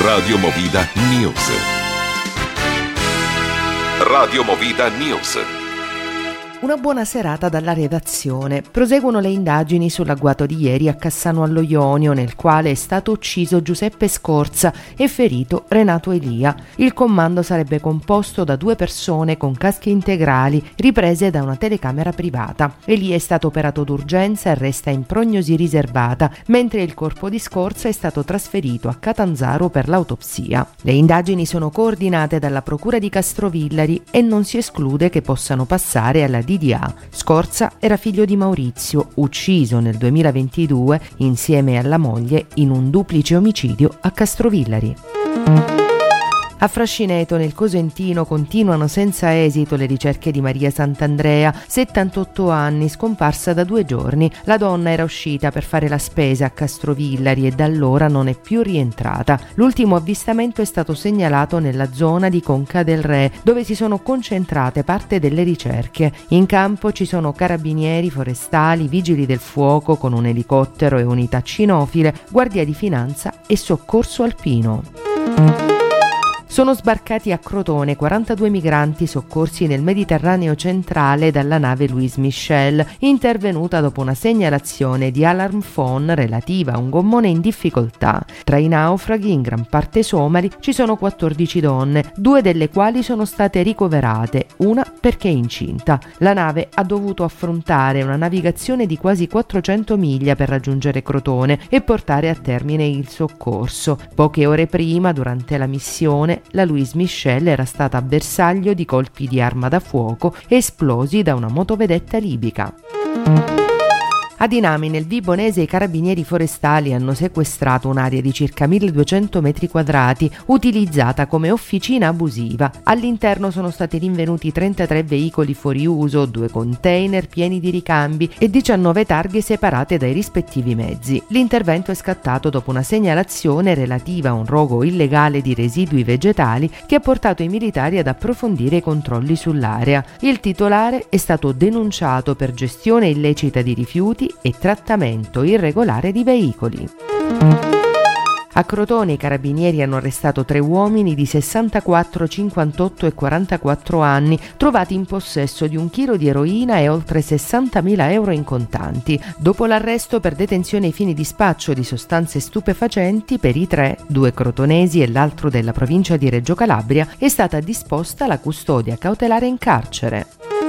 Radio Movida News. Radio Movida News. Una buona serata dalla redazione. Proseguono le indagini sull'agguato di ieri a Cassano allo Ionio, nel quale è stato ucciso Giuseppe Scorza e ferito Renato Elia. Il comando sarebbe composto da 2 persone con caschi integrali riprese da una telecamera privata. Elia è stato operato d'urgenza e resta in prognosi riservata, mentre il corpo di Scorza è stato trasferito a Catanzaro per l'autopsia. Le indagini sono coordinate dalla Procura di Castrovillari e non si esclude che possano passare alla DDA. Scorza era figlio di Maurizio, ucciso nel 2022 insieme alla moglie in un duplice omicidio a Castrovillari. A Frascineto, nel Cosentino, continuano senza esito le ricerche di Maria Sant'Andrea, 78 anni, scomparsa da 2 giorni. La donna era uscita per fare la spesa a Castrovillari e da allora non è più rientrata. L'ultimo avvistamento è stato segnalato nella zona di Conca del Re, dove si sono concentrate parte delle ricerche. In campo ci sono carabinieri, forestali, vigili del fuoco con un elicottero e unità cinofile, guardia di finanza e soccorso alpino. Sono sbarcati a Crotone 42 migranti soccorsi nel Mediterraneo centrale dalla nave Louis Michel, intervenuta dopo una segnalazione di alarm phone relativa a un gommone in difficoltà. Tra i naufraghi, in gran parte somali, ci sono 14 donne, 2 delle quali sono state ricoverate, una perché è incinta. La nave ha dovuto affrontare una navigazione di quasi 400 miglia per raggiungere Crotone e portare a termine il soccorso. Poche ore prima, durante la missione, la Louis Michel era stata bersaglio di colpi di arma da fuoco esplosi da una motovedetta libica. A Dinami, nel Vibonese, i carabinieri forestali hanno sequestrato un'area di circa 1200 metri quadrati utilizzata come officina abusiva. All'interno sono stati rinvenuti 33 veicoli fuori uso, 2 container pieni di ricambi e 19 targhe separate dai rispettivi mezzi. L'intervento è scattato dopo una segnalazione relativa a un rogo illegale di residui vegetali che ha portato i militari ad approfondire i controlli sull'area. Il titolare è stato denunciato per gestione illecita di rifiuti e trattamento irregolare di veicoli. A Crotone i carabinieri hanno arrestato 3 uomini di 64, 58 e 44 anni trovati in possesso di 1 chilo di eroina e oltre 60.000 euro in contanti. Dopo l'arresto per detenzione ai fini di spaccio di sostanze stupefacenti per i 3, 2 crotonesi e l'altro della provincia di Reggio Calabria, è stata disposta la custodia cautelare in carcere.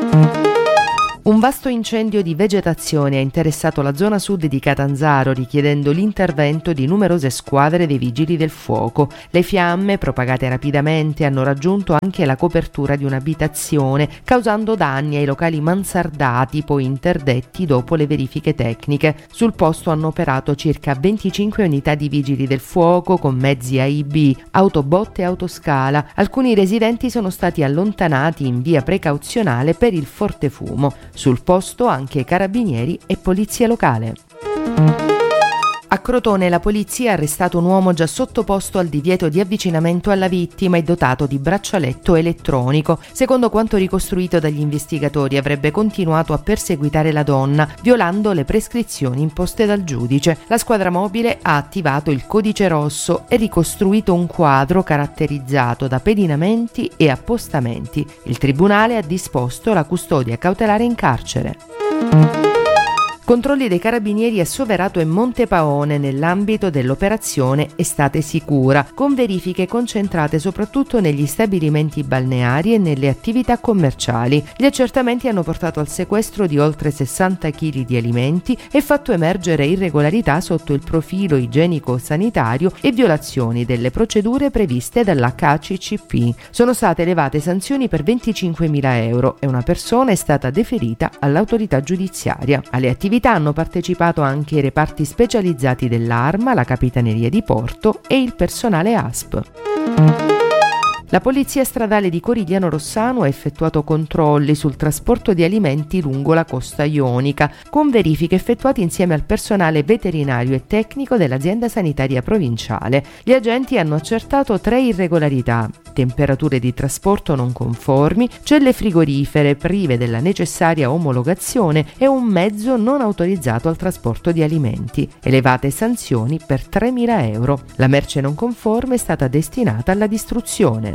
Un vasto incendio di vegetazione ha interessato la zona sud di Catanzaro, richiedendo l'intervento di numerose squadre dei vigili del fuoco. Le fiamme, propagate rapidamente, hanno raggiunto anche la copertura di un'abitazione, causando danni ai locali mansardati, poi interdetti dopo le verifiche tecniche. Sul posto hanno operato circa 25 unità di vigili del fuoco con mezzi AIB, autobotte e autoscala. Alcuni residenti sono stati allontanati in via precauzionale per il forte fumo. Sul posto anche carabinieri e polizia locale. A Crotone la polizia ha arrestato un uomo già sottoposto al divieto di avvicinamento alla vittima e dotato di braccialetto elettronico. Secondo quanto ricostruito dagli investigatori, avrebbe continuato a perseguitare la donna, violando le prescrizioni imposte dal giudice. La squadra mobile ha attivato il codice rosso e ricostruito un quadro caratterizzato da pedinamenti e appostamenti. Il tribunale ha disposto la custodia cautelare in carcere. Controlli dei carabinieri a Soverato e Montepaone nell'ambito dell'operazione Estate Sicura, con verifiche concentrate soprattutto negli stabilimenti balneari e nelle attività commerciali. Gli accertamenti hanno portato al sequestro di oltre 60 kg di alimenti e fatto emergere irregolarità sotto il profilo igienico-sanitario e violazioni delle procedure previste dall'HACCP. Sono state elevate sanzioni per 25.000 euro e una persona è stata deferita all'autorità giudiziaria. Alle attività hanno partecipato anche i reparti specializzati dell'Arma, la Capitaneria di Porto e il personale ASP. La Polizia Stradale di Corigliano Rossano ha effettuato controlli sul trasporto di alimenti lungo la costa ionica, con verifiche effettuate insieme al personale veterinario e tecnico dell'azienda sanitaria provinciale. Gli agenti hanno accertato 3 irregolarità: temperature di trasporto non conformi, celle frigorifere prive della necessaria omologazione e un mezzo non autorizzato al trasporto di alimenti. Elevate sanzioni per 3.000 euro. La merce non conforme è stata destinata alla distruzione.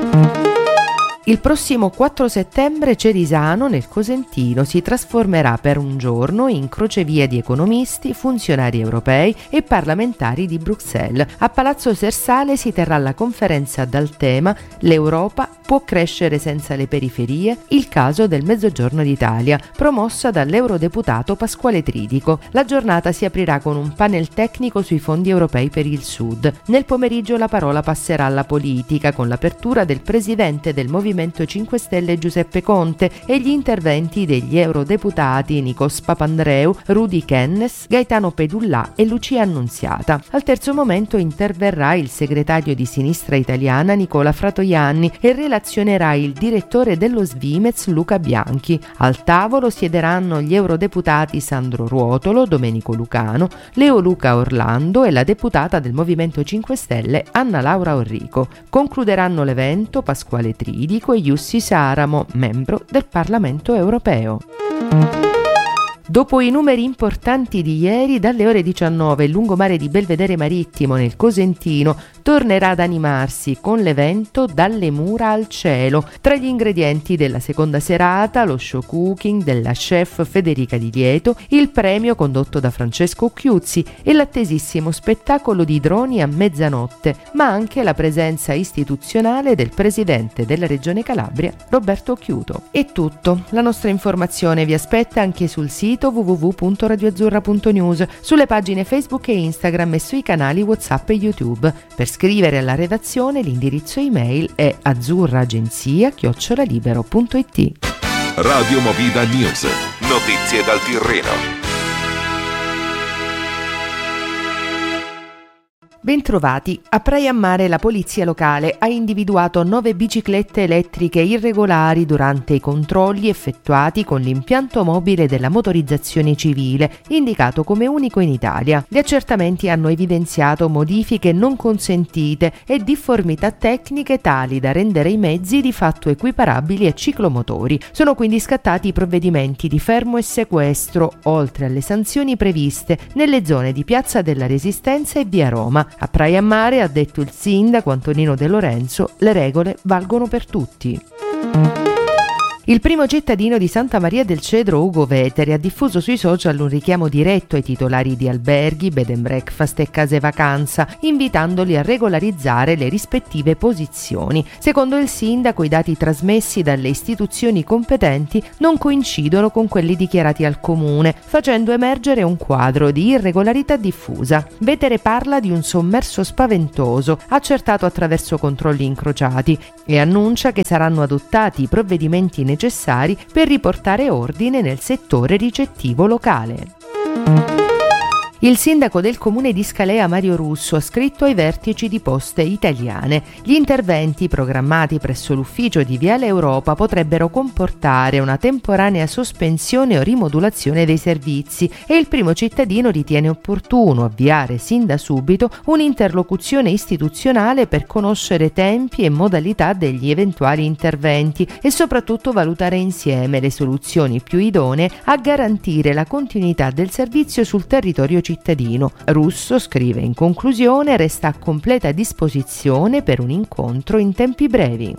Il prossimo 4 settembre Cerisano, nel Cosentino, si trasformerà per un giorno in crocevia di economisti, funzionari europei e parlamentari di Bruxelles. A Palazzo Sersale si terrà la conferenza dal tema «L'Europa può crescere senza le periferie? Il caso del Mezzogiorno d'Italia», promossa dall'eurodeputato Pasquale Tridico. La giornata si aprirà con un panel tecnico sui fondi europei per il Sud. Nel pomeriggio la parola passerà alla politica, con l'apertura del presidente del Movimento 5 Stelle Giuseppe Conte e gli interventi degli eurodeputati Nikos Papandreou, Rudy Kennes, Gaetano Pedullà e Lucia Annunziata. Al terzo momento interverrà il segretario di Sinistra Italiana Nicola Fratoianni e relazionerà il direttore dello Svimez Luca Bianchi. Al tavolo siederanno gli eurodeputati Sandro Ruotolo, Domenico Lucano, Leo Luca Orlando e la deputata del Movimento 5 Stelle Anna Laura Orrico. Concluderanno l'evento Pasquale Tridico e Jussi Saramo, membro del Parlamento europeo. Dopo i numeri importanti di ieri, dalle ore 19 il lungomare di Belvedere Marittimo nel Cosentino tornerà ad animarsi con l'evento Dalle mura al cielo. Tra gli ingredienti della seconda serata, lo show cooking della chef Federica Di Lieto, il premio condotto da Francesco Chiuzzi e l'attesissimo spettacolo di droni a mezzanotte, ma anche la presenza istituzionale del presidente della Regione Calabria, Roberto Chiuto. È tutto. La nostra informazione vi aspetta anche sul sito www.radioazzurra.news, sulle pagine Facebook e Instagram e sui canali WhatsApp e YouTube. Per scrivere alla redazione l'indirizzo email è azzurraagenzia@libero.it. Radio Movida News. Notizie dal Tirreno. Bentrovati. A Praia Mare la polizia locale ha individuato 9 biciclette elettriche irregolari durante i controlli effettuati con l'impianto mobile della motorizzazione civile, indicato come unico in Italia. Gli accertamenti hanno evidenziato modifiche non consentite e difformità tecniche tali da rendere i mezzi di fatto equiparabili a ciclomotori. Sono quindi scattati i provvedimenti di fermo e sequestro, oltre alle sanzioni previste nelle zone di Piazza della Resistenza e Via Roma. A Praia Mare, ha detto il sindaco Antonino De Lorenzo, le regole valgono per tutti. Il primo cittadino di Santa Maria del Cedro, Ugo Veteri, ha diffuso sui social un richiamo diretto ai titolari di alberghi, bed and breakfast e case vacanza, invitandoli a regolarizzare le rispettive posizioni. Secondo il sindaco, i dati trasmessi dalle istituzioni competenti non coincidono con quelli dichiarati al comune, facendo emergere un quadro di irregolarità diffusa. Veteri parla di un sommerso spaventoso, accertato attraverso controlli incrociati, e annuncia che saranno adottati i provvedimenti necessari per riportare ordine nel settore ricettivo locale. Il sindaco del comune di Scalea, Mario Russo, ha scritto ai vertici di Poste Italiane: gli interventi programmati presso l'ufficio di Viale Europa potrebbero comportare una temporanea sospensione o rimodulazione dei servizi e il primo cittadino ritiene opportuno avviare sin da subito un'interlocuzione istituzionale per conoscere tempi e modalità degli eventuali interventi e soprattutto valutare insieme le soluzioni più idonee a garantire la continuità del servizio sul territorio cittadino. Russo scrive in conclusione: resta a completa disposizione per un incontro in tempi brevi.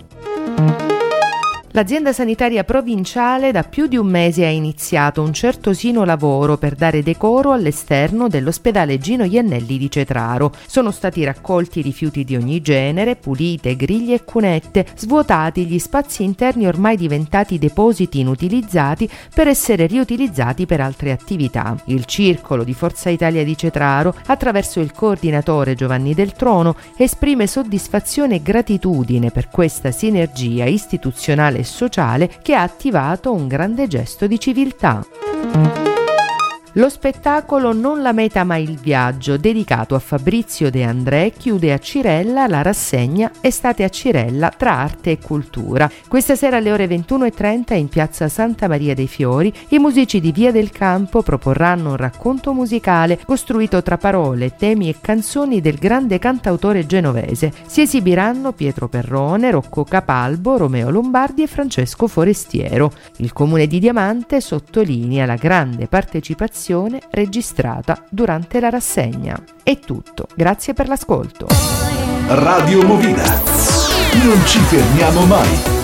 L'azienda sanitaria provinciale da più di un mese ha iniziato un certosino lavoro per dare decoro all'esterno dell'ospedale Gino Iannelli di Cetraro. Sono stati raccolti rifiuti di ogni genere, pulite griglie e cunette, svuotati gli spazi interni ormai diventati depositi inutilizzati per essere riutilizzati per altre attività. Il circolo di Forza Italia di Cetraro, attraverso il coordinatore Giovanni Del Trono, esprime soddisfazione e gratitudine per questa sinergia istituzionale sociale che ha attivato un grande gesto di civiltà. Lo spettacolo Non la meta ma il viaggio, dedicato a Fabrizio De André, chiude a Cirella la rassegna Estate a Cirella tra arte e cultura. Questa sera alle ore 21:30 in piazza Santa Maria dei Fiori i musici di Via del Campo proporranno un racconto musicale costruito tra parole, temi e canzoni del grande cantautore genovese. Si esibiranno Pietro Perrone, Rocco Capalbo, Romeo Lombardi e Francesco Forestiero. Il Comune di Diamante sottolinea la grande partecipazione registrata durante la rassegna. È tutto, grazie per l'ascolto. Radio Movida. Non ci fermiamo mai.